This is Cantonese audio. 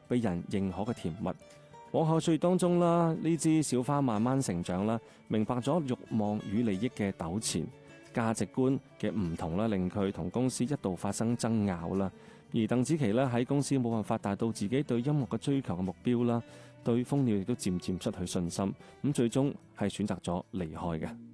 被人認可嘅甜蜜。往後歲月當中啦，呢支小花慢慢成長啦，明白咗慾望與利益嘅糾纏，價值觀嘅唔同啦，令佢同公司一度發生爭拗啦。而鄧紫棋咧喺公司冇辦法達到自己對音樂嘅追求嘅目標啦，對蜂鳥亦都漸漸失去信心，咁最終係選擇咗離開嘅。